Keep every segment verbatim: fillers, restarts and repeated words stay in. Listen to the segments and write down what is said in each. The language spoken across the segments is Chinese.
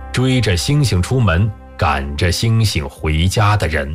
追着星星出门，赶着星星回家的人。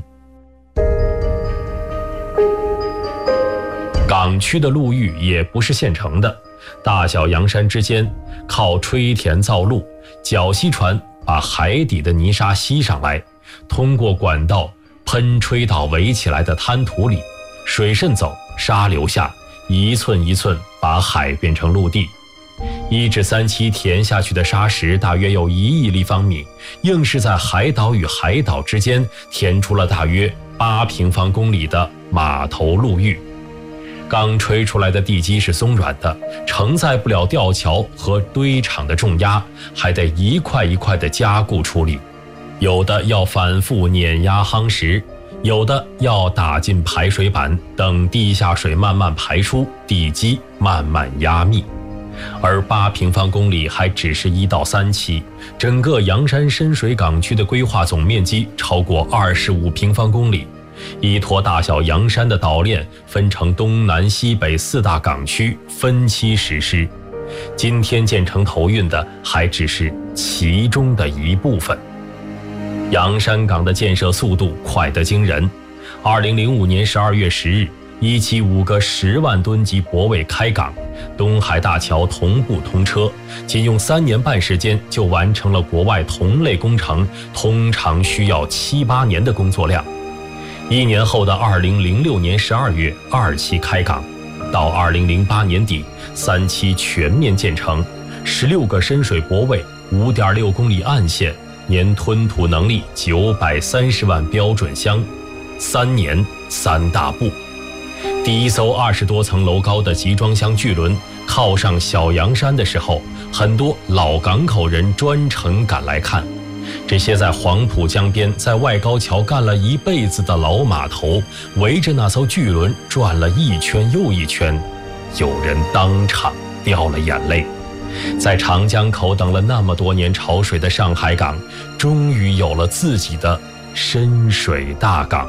港区的陆域也不是现成的，大小洋山之间靠吹田造路，绞吸船把海底的泥沙吸上来，通过管道喷吹到围起来的滩涂里，水顺走，沙流下，一寸一寸把海变成陆地。一至三期填下去的沙石大约有一亿立方米，硬是在海岛与海岛之间填出了大约八平方公里的码头陆域。刚吹出来的地基是松软的，承载不了吊桥和堆场的重压，还得一块一块的加固处理。有的要反复碾压夯实，有的要打进排水板，等地下水慢慢排出，地基慢慢压密。而八平方公里还只是一到三期，整个洋山深水港区的规划总面积超过二十五平方公里。依托大小洋山的岛链，分成东南西北四大港区，分期实施。今天建成投运的还只是其中的一部分。洋山港的建设速度快得惊人。二零零五年十二月十日，一期五个十万吨级泊位开港，东海大桥同步通车，仅用三年半时间就完成了国外同类工程通常需要七八年的工作量。一年后的二零零六年十二月，二期开港，到二零零八年底，三期全面建成，十六个深水泊位，五点六公里岸线，年吞吐能力九百三十万标准箱，三年三大步。第一艘二十多层楼高的集装箱巨轮靠上小洋山的时候，很多老港口人专程赶来看。这些在黄浦江边在外高桥干了一辈子的老码头，围着那艘巨轮转了一圈又一圈，有人当场掉了眼泪。在长江口等了那么多年潮水的上海港，终于有了自己的深水大港。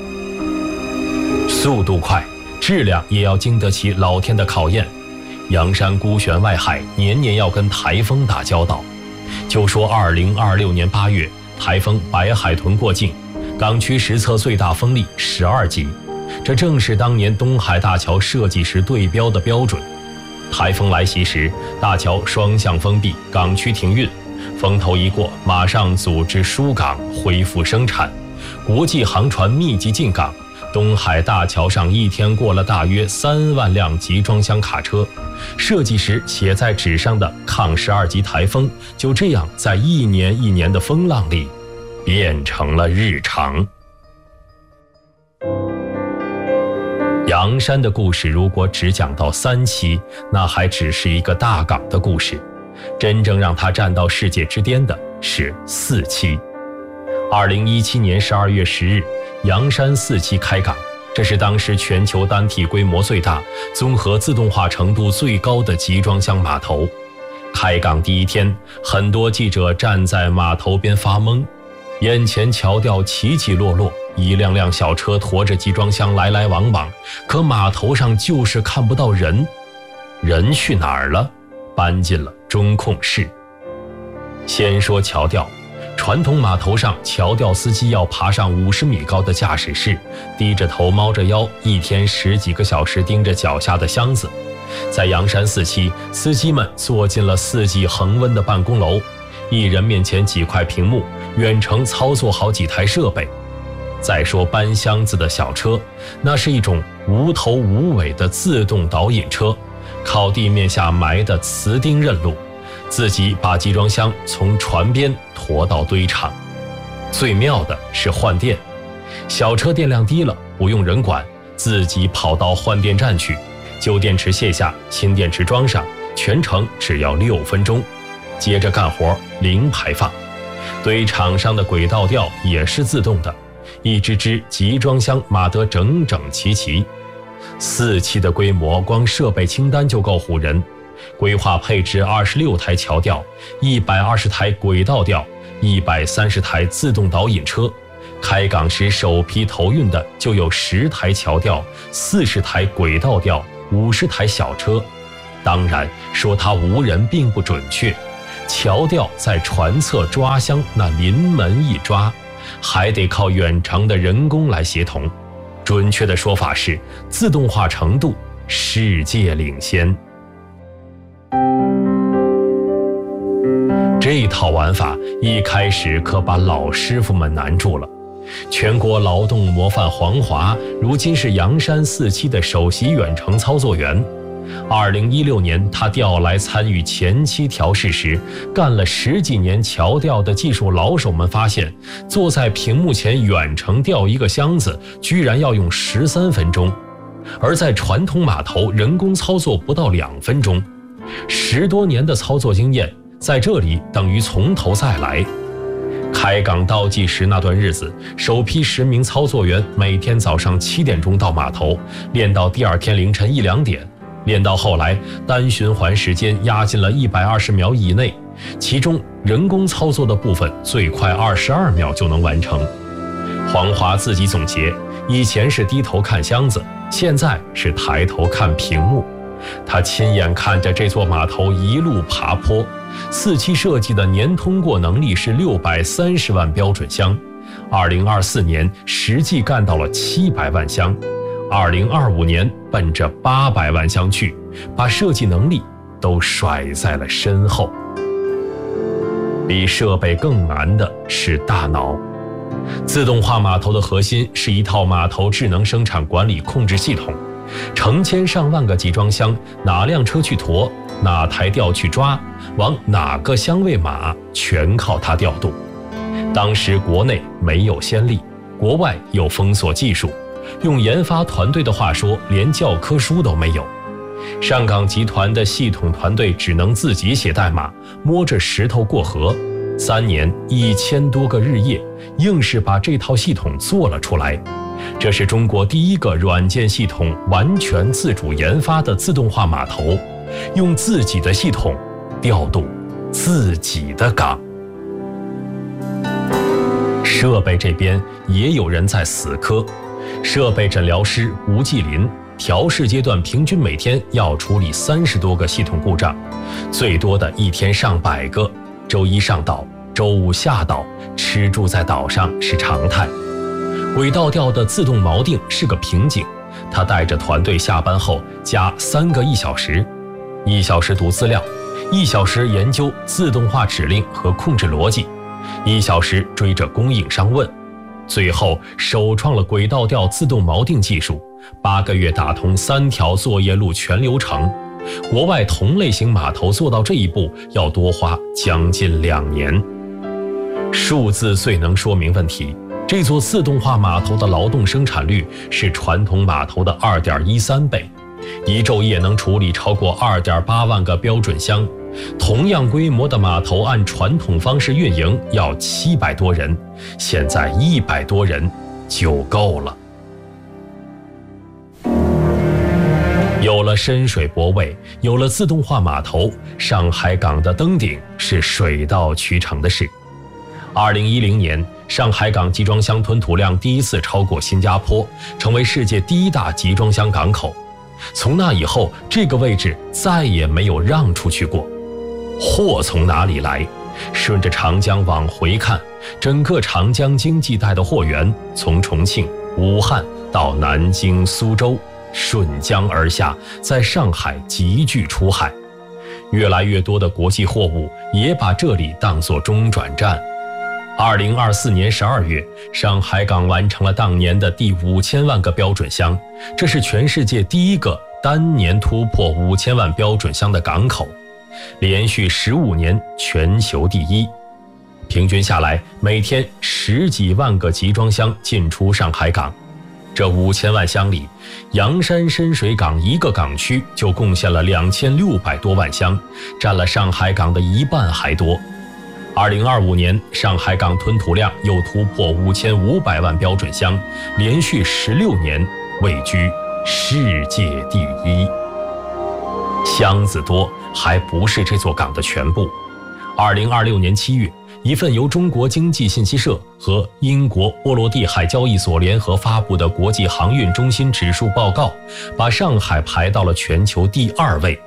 速度快，质量也要经得起老天的考验。洋山孤悬外海，年年要跟台风打交道。就说二零二六年八月，台风白海豚过境，港区实测最大风力十二级，这正是当年东海大桥设计时对标的标准。台风来袭时，大桥双向封闭，港区停运，风头一过，马上组织疏港，恢复生产，国际航船密集进港。东海大桥上一天过了大约三万辆集装箱卡车，设计时写在纸上的抗十二级台风，就这样在一年一年的风浪里变成了日常。洋山的故事如果只讲到三期，那还只是一个大港的故事，真正让它站到世界之巅的是四期。二零一七年十二月十日，洋山四期开港，这是当时全球单体规模最大、综合自动化程度最高的集装箱码头。开港第一天，很多记者站在码头边发懵，眼前桥吊起起落落，一辆辆小车驮着集装箱来来往往，可码头上就是看不到人。人去哪儿了？搬进了中控室。先说桥吊。传统码头上，桥吊司机要爬上五十米高的驾驶室，低着头猫着腰，一天十几个小时盯着脚下的箱子。在洋山四期，司机们坐进了四季恒温的办公楼，一人面前几块屏幕，远程操作好几台设备。再说搬箱子的小车，那是一种无头无尾的自动导引车，靠地面下埋的磁钉认路，自己把集装箱从船边驮到堆场。最妙的是换电，小车电量低了，不用人管，自己跑到换电站去，旧电池卸下，新电池装上，全程只要六分钟，接着干活，零排放。堆场上的轨道吊也是自动的，一只只集装箱码得整整齐齐。四期的规模，光设备清单就够唬人。规划配置二十六台桥吊，一百二十台轨道吊，一百三十台自动导引车。开港时首批投运的就有十台桥吊，四十台轨道吊，五十台小车。当然，说它无人并不准确。 桥吊在船侧抓箱那临门一抓，还得靠远程的人工来协同。准确的说法是，自动化程度世界领先。这套玩法一开始可把老师傅们难住了。全国劳动模范黄华，如今是阳山四期的首席远程操作员。二零一六年，他调来参与前期调试时，干了十几年桥吊的技术老手们发现，坐在屏幕前远程吊一个箱子，居然要用十三分钟，而在传统码头人工操作不到两分钟。十多年的操作经验，在这里等于从头再来。开港倒计时那段日子，首批十名操作员每天早上七点钟到码头，练到第二天凌晨一两点。练到后来，单循环时间压进了一百二十秒以内，其中人工操作的部分最快二十二秒就能完成。黄华自己总结，以前是低头看箱子，现在是抬头看屏幕。他亲眼看着这座码头一路爬坡，四期设计的年通过能力是六百三十万标准箱，二零二四年实际干到了七百万箱。二零二五年奔着八百万箱去，把设计能力都甩在了身后。比设备更难的是大脑。自动化码头的核心是一套码头智能生产管理控制系统，成千上万个集装箱，哪辆车去驮，哪台吊去抓，往哪个箱位码，全靠它调度。当时国内没有先例，国外有封锁技术，用研发团队的话说，连教科书都没有。上港集团的系统团队只能自己写代码，摸着石头过河。三年一千多个日夜，硬是把这套系统做了出来。这是中国第一个软件系统完全自主研发的自动化码头，用自己的系统调度自己的港。设备这边也有人在死磕。设备诊疗师吴继林，调试阶段平均每天要处理三十多个系统故障，最多的一天上百个。周一上岛，周五下岛，吃住在岛上是常态。轨道吊的自动锚定是个瓶颈，他带着团队下班后加三个一小时，一小时读资料，一小时研究自动化指令和控制逻辑，一小时追着供应商问。最后首创了轨道吊自动锚定技术，八个月打通三条作业路全流程。国外同类型码头做到这一步要多花将近两年。数字最能说明问题，这座自动化码头的劳动生产率是传统码头的 二点一三 倍，一昼夜能处理超过 二点八万个标准箱。同样规模的码头按传统方式运营要七百多人，现在一百多人就够了。有了深水泊位，有了自动化码头，上海港的登顶是水到渠成的事。二零一零年，上海港集装箱吞吐量第一次超过新加坡，成为世界第一大集装箱港口。从那以后，这个位置再也没有让出去过。货从哪里来？顺着长江往回看，整个长江经济带的货源，从重庆、武汉到南京、苏州，顺江而下，在上海急剧出海。越来越多的国际货物也把这里当作中转站。二零二四年十二月，上海港完成了当年的第五千万个标准箱，这是全世界第一个单年突破五千万标准箱的港口，连续十五年全球第一。平均下来，每天十几万个集装箱进出上海港。这五千万箱里，阳山深水港一个港区就贡献了两千六百多万箱，占了上海港的一半还多。二零二五年，上海港吞吐量又突破五千五百万标准箱，连续十六年位居世界第一。箱子多还不是这座港的全部。二零二六年七月，一份由中国经济信息社和英国波罗的海交易所联合发布的国际航运中心指数报告，把上海排到了全球第二位，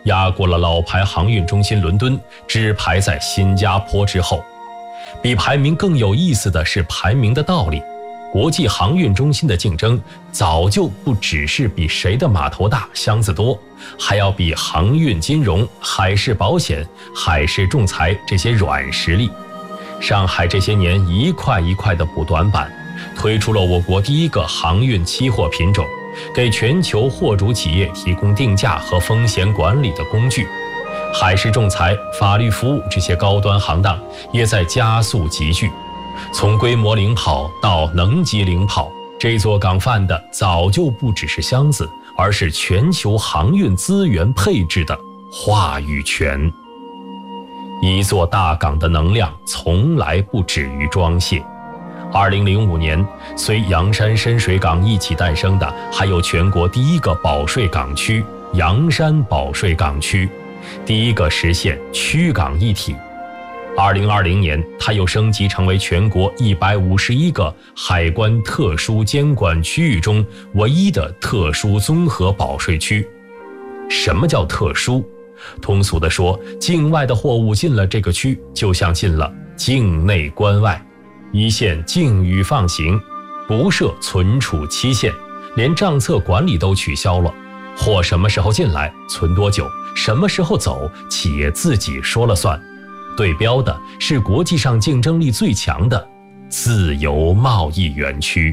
压过了老牌航运中心伦敦，只排在新加坡之后。比排名更有意思的是排名的道理。国际航运中心的竞争早就不只是比谁的码头大箱子多，还要比航运金融、海事保险、海事仲裁这些软实力。上海这些年一块一块的补短板，推出了我国第一个航运期货品种，给全球货主企业提供定价和风险管理的工具。海事仲裁、法律服务这些高端行当也在加速集聚。从规模领跑到能级领跑，这座港泛的早就不只是箱子，而是全球航运资源配置的话语权。一座大港的能量从来不止于装卸。二零零五年，随洋山深水港一起诞生的，还有全国第一个保税港区——洋山保税港区，第一个实现区港一体。二零二零年，它又升级成为全国一百五十一个海关特殊监管区域中唯一的特殊综合保税区。什么叫特殊？通俗地说，境外的货物进了这个区，就像进了境内关外，一线禁予放行，不设存储期限，连账册管理都取消了。货什么时候进来，存多久，什么时候走，企业自己说了算。对标的是国际上竞争力最强的自由贸易园区。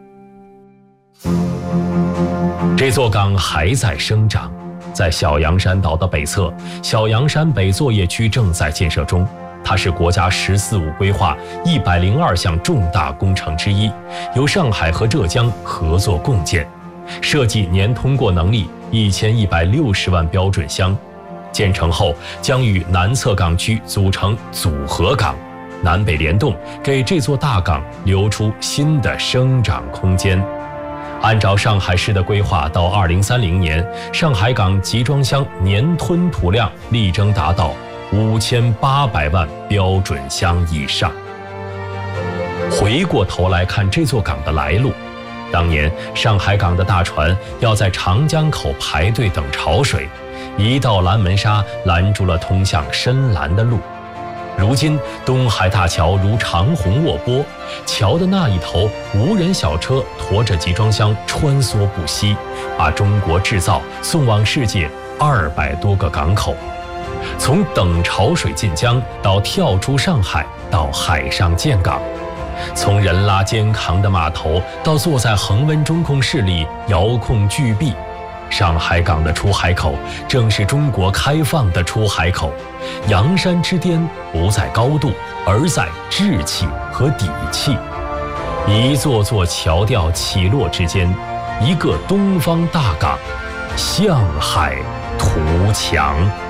这座港还在生长，在小洋山岛的北侧，小洋山北作业区正在建设中。它是国家“十四五”规划一百零二项重大工程之一，由上海和浙江合作共建，设计年通过能力一千一百六十万标准箱。建成后将与南侧港区组成组合港，南北联动，给这座大港留出新的生长空间。按照上海市的规划，到二零三零年，上海港集装箱年吞吐量力争达到五千八百万标准箱以上。回过头来看这座港的来路，当年上海港的大船要在长江口排队等潮水，一道蓝门纱拦住了通向深蓝的路。如今东海大桥如长虹卧波，桥的那一头无人小车驮着集装箱穿梭不息，把中国制造送往世界二百多个港口。从等潮水进江到跳出上海，到海上建港，从人拉肩扛的码头到坐在恒温中控室里遥控巨臂，上海港的出海口正是中国开放的出海口。洋山之巅不在高度，而在志气和底气。一座座桥吊起落之间，一个东方大港向海图强。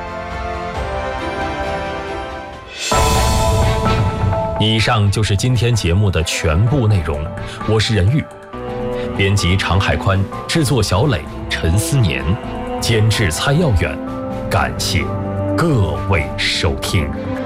以上就是今天节目的全部内容，我是任玉，编辑常海宽，制作小磊、陈思年，监制蔡耀远，感谢各位收听。